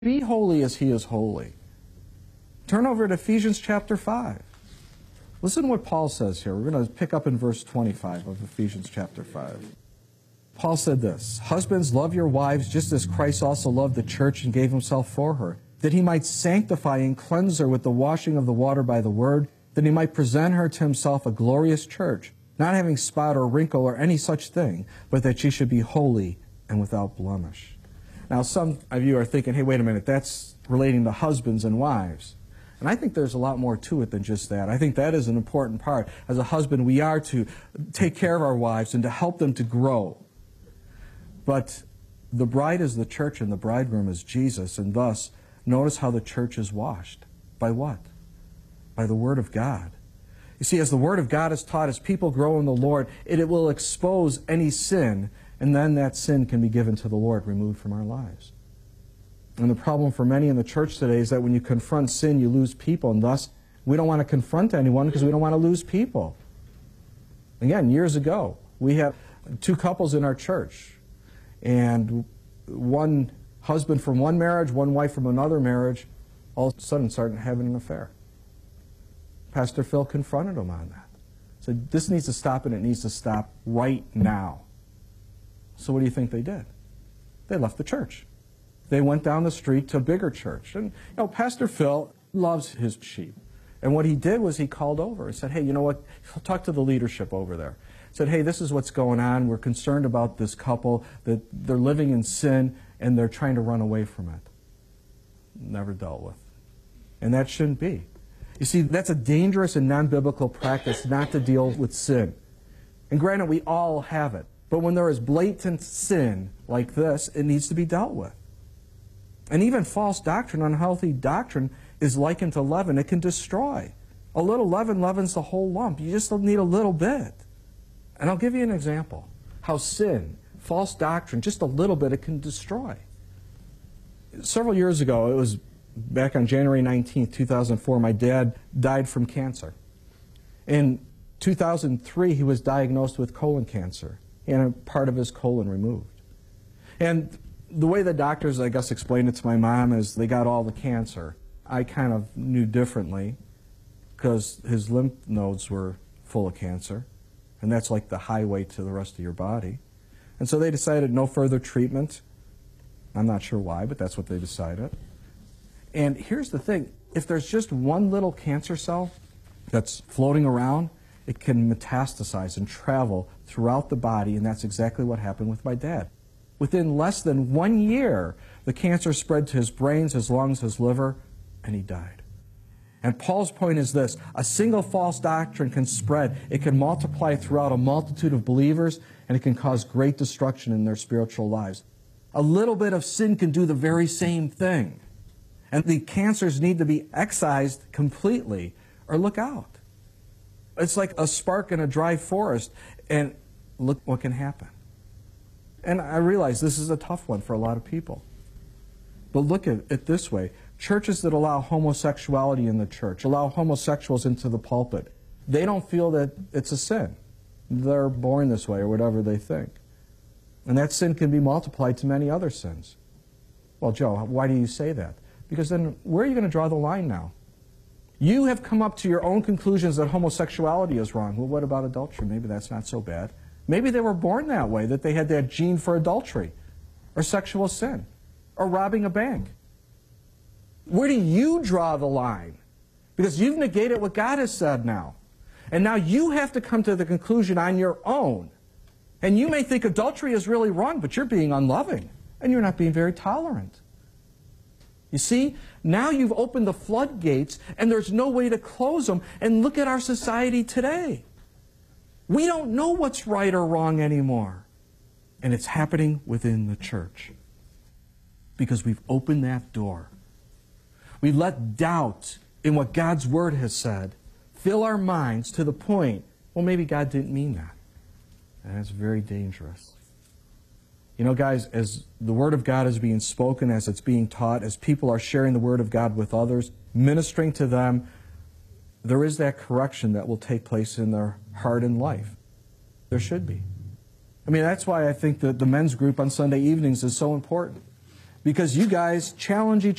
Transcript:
Be holy as he is holy. Turn over to Ephesians chapter 5. Listen to what Paul says here. We're going to pick up in verse 25 of Ephesians chapter 5. Paul said this, "Husbands, love your wives just as Christ also loved the church and gave himself for her, that he might sanctify and cleanse her with the washing of the water by the word, that he might present her to himself a glorious church, not having spot or wrinkle or any such thing, but that she should be holy and without blemish." Now, some of you are thinking, hey, wait a minute, that's relating to husbands and wives. And I think there's a lot more to it than just that. I think that is an important part. As a husband, we are to take care of our wives and to help them to grow. But the bride is the church and the bridegroom is Jesus, and thus, notice how the church is washed. By what? By the Word of God. You see, as the Word of God is taught, as people grow in the Lord, it will expose any sin, and then that sin can be given to the Lord, removed from our lives. And the problem for many in the church today is that when you confront sin, you lose people, and thus we don't want to confront anyone because we don't want to lose people. Again, years ago, we had two couples in our church, and one husband from one marriage, one wife from another marriage, all of a sudden started having an affair. Pastor Phil confronted them on that. Said, this needs to stop, and it needs to stop right now. So what do you think they did? They left the church. They went down the street to a bigger church. And, Pastor Phil loves his sheep. And what he did was he called over and said, hey, you know what? Talk to the leadership over there. Said, hey, this is what's going on. We're concerned about this couple, that they're living in sin and they're trying to run away from it. Never dealt with. And that shouldn't be. You see, that's a dangerous and non-biblical practice not to deal with sin. And granted, we all have it. But when there is blatant sin like this, it needs to be dealt with. And even false doctrine, unhealthy doctrine, is likened to leaven. It can destroy. A little leaven leavens the whole lump. You just need a little bit. And I'll give you an example. How sin, false doctrine, just a little bit, it can destroy. Several years ago, it was back on January 19th, 2004, my dad died from cancer. In 2003, he was diagnosed with colon cancer and a part of his colon removed. And the way the doctors, I guess, explained it to my mom is they got all the cancer. I kind of knew differently because his lymph nodes were full of cancer, and that's like the highway to the rest of your body. And so they decided no further treatment. I'm not sure why, but that's what they decided. And here's the thing. If there's just one little cancer cell that's floating around, it can metastasize and travel throughout the body, and that's exactly what happened with my dad. Within less than 1 year, the cancer spread to his brains, his lungs, his liver, and he died. And Paul's point is this: a single false doctrine can spread. It can multiply throughout a multitude of believers, and it can cause great destruction in their spiritual lives. A little bit of sin can do the very same thing. And the cancers need to be excised completely, or look out. It's like a spark in a dry forest, and look what can happen. And I realize this is a tough one for a lot of people. But look at it this way. Churches that allow homosexuality in the church, allow homosexuals into the pulpit, they don't feel that it's a sin. They're born this way or whatever they think. And that sin can be multiplied to many other sins. Well, Joe, why do you say that? Because then where are you going to draw the line now? You have come up to your own conclusions that homosexuality is wrong. Well, what about adultery? Maybe that's not so bad. Maybe they were born that way, that they had that gene for adultery or sexual sin or robbing a bank. Where do you draw the line? Because you've negated what God has said now. And now you have to come to the conclusion on your own. And you may think adultery is really wrong, but you're being unloving and you're not being very tolerant. You see, now you've opened the floodgates and there's no way to close them. And look at our society today. We don't know what's right or wrong anymore. And it's happening within the church. Because we've opened that door. We let doubt in what God's Word has said fill our minds to the point, well, maybe God didn't mean that. And that's very dangerous. You know, guys, as the Word of God is being spoken, as it's being taught, as people are sharing the Word of God with others, ministering to them, there is that correction that will take place in their heart and life. There should be. I mean, that's why I think that the men's group on Sunday evenings is so important. because you guys challenge each